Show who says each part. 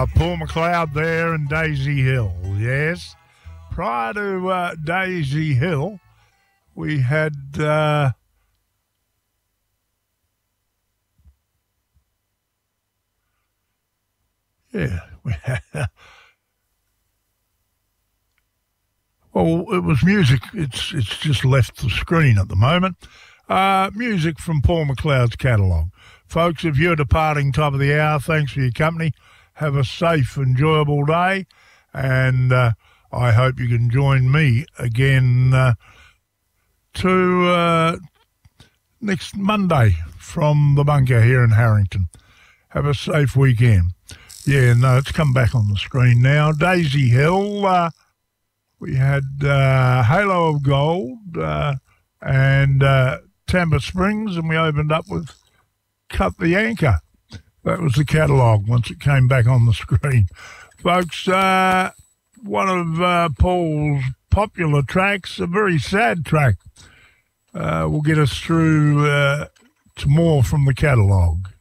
Speaker 1: Paul McLeod there and Daisy Hill, yes. Prior to Daisy Hill, we had well, it was music. It's just left the screen at the moment. Music from Paul McLeod's catalogue. Folks, if you're departing top of the hour, thanks for your company. Have a safe, enjoyable day, and I hope you can join me again to next Monday from the bunker here in Harrington. Have a safe weekend. Yeah, no, it's come back on the screen now. Daisy Hill, we had Halo of Gold and Tampa Springs, and we opened up with Cut the Anchor. That was the catalogue once it came back on the screen. Folks, one of Paul's popular tracks, a very sad track, will get us through to more from the catalogue.